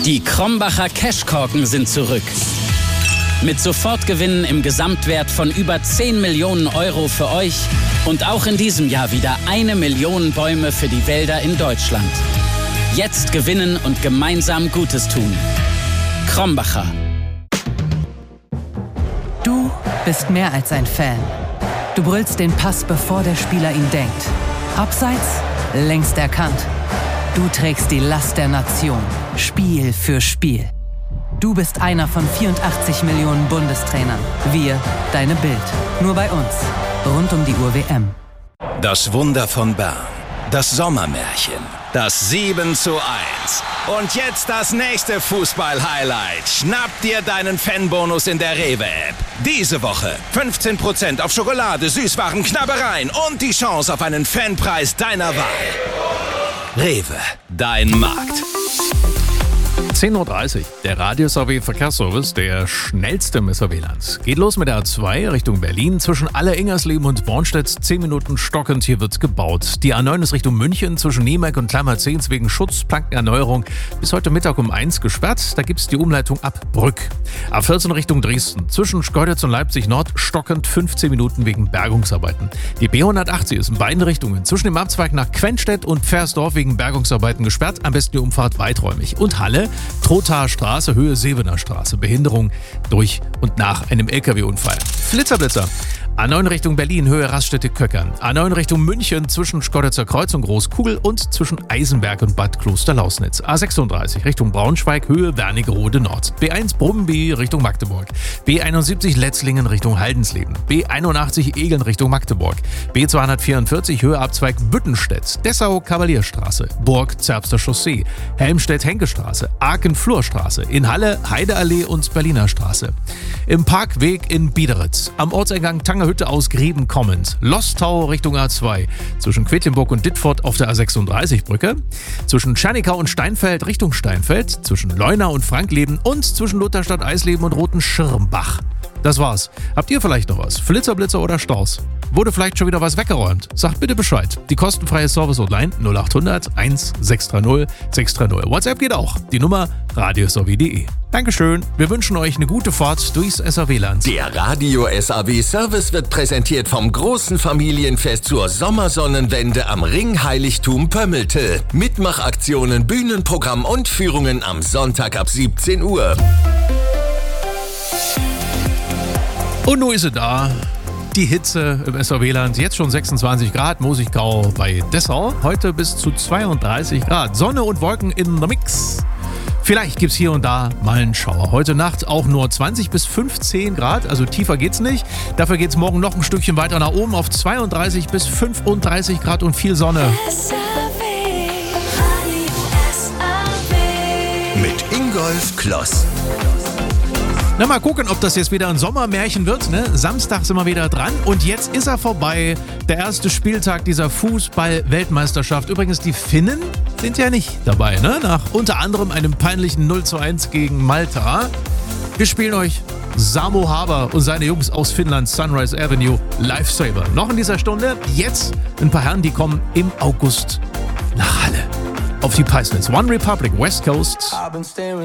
Die Krombacher Cashkorken sind zurück. Mit Sofortgewinnen im Gesamtwert von über 10 Millionen Euro für euch und auch in diesem Jahr wieder 1 Million Bäume für die Wälder in Deutschland. Jetzt gewinnen und gemeinsam Gutes tun. Krombacher. Du bist mehr als ein Fan. Du brüllst den Pass, bevor der Spieler ihn denkt. Abseits, längst erkannt. Du trägst die Last der Nation, Spiel für Spiel. Du bist einer von 84 Millionen Bundestrainern. Wir, deine Bild. Nur bei uns. Rund um die Uhr WM. Das Wunder von Bern. Das Sommermärchen. Das 7:1. Und jetzt das nächste Fußball-Highlight. Schnapp dir deinen Fanbonus in der Rewe-App. Diese Woche 15% auf Schokolade, Süßwaren, Knabbereien und die Chance auf einen Fanpreis deiner Wahl. Rewe, dein Markt. 10:30 Uhr, der Radio-SAW-Verkehrsservice, der schnellste im SAW-Land. Geht los mit der A2 Richtung Berlin. Zwischen Aller-Ingersleben und Bornstedt 10 Minuten stockend, hier wird gebaut. Die A9 ist Richtung München, zwischen Niemek und Kleinmarzens wegen Schutzplankenerneuerung bis heute Mittag um 1 gesperrt. Da gibt es die Umleitung ab Brück. A14 Richtung Dresden, zwischen Schkeuditz und Leipzig Nord stockend 15 Minuten wegen Bergungsarbeiten. Die B180 ist in beiden Richtungen, zwischen dem Abzweig nach Quenstedt und Pfersdorf wegen Bergungsarbeiten gesperrt. Am besten die Umfahrt weiträumig. Und Halle, Trothaer Straße, Höhe Sebener Straße. Behinderung durch und nach einem LKW-Unfall. Flitzerblitzer. A9 Richtung Berlin, Höhe Raststätte-Köckern. A9 Richtung München, zwischen Schkeuditzer Kreuz und Großkugel und zwischen Eisenberg und Bad Klosterlausnitz. A36 Richtung Braunschweig, Höhe Wernigerode Nord. B1 Brumby Richtung Magdeburg. B71 Letzlingen Richtung Haldensleben. B81 Egeln Richtung Magdeburg. B244 Höhe Abzweig Büttenstedt. Dessau-Kavalierstraße. Burg Zerbster Chaussee. Helmstedt-Henke-Straße. Aachen-Flurstraße. In Halle Heideallee und Berliner Straße. Im Parkweg in Biederitz. Am Ortseingang Tangerhütte aus Grieben kommend. Lostau Richtung A2. Zwischen Quedlinburg und Dittfurt auf der A36-Brücke. Zwischen Tschernikau und Steinfeld Richtung Steinfeld. Zwischen Leuna und Frankleben und zwischen Lutherstadt-Eisleben und Roten-Schirmbach. Das war's. Habt ihr vielleicht noch was? Flitzer, oder Staus? Wurde vielleicht schon wieder was weggeräumt? Sagt bitte Bescheid. Die kostenfreie Service-Hotline 0800 1630 630. WhatsApp geht auch. Die Nummer radiosaw.de. Dankeschön. Wir wünschen euch eine gute Fahrt durchs SAW-Land. Der Radio SAW-Service wird präsentiert vom großen Familienfest zur Sommersonnenwende am Ringheiligtum Pömmelte. Mitmachaktionen, Bühnenprogramm und Führungen am Sonntag ab 17 Uhr. Und nun ist sie da. Die Hitze im SAW-Land. Jetzt schon 26 Grad, Mosigkau bei Dessau. Heute bis zu 32 Grad. Sonne und Wolken in the Mix. Vielleicht gibt's hier und da mal einen Schauer. Heute Nacht auch nur 20 bis 15 Grad, also tiefer geht's nicht. Dafür geht's morgen noch ein Stückchen weiter nach oben auf 32 bis 35 Grad und viel Sonne. Mit Ingolf Kloss. Na, mal gucken, ob das jetzt wieder ein Sommermärchen wird. Ne? Samstag sind wir wieder dran und jetzt ist er vorbei. Der erste Spieltag dieser Fußball-Weltmeisterschaft. Übrigens, die Finnen sind ja nicht dabei, ne? Nach unter anderem einem peinlichen 0:1 gegen Malta. Wir spielen euch Samo Haber und seine Jungs aus Finnland, Sunrise Avenue, Lifesaver. Noch in dieser Stunde, jetzt ein paar Herren, die kommen im August nach Halle. Auf die Peisnitz. One Republic, West Coast.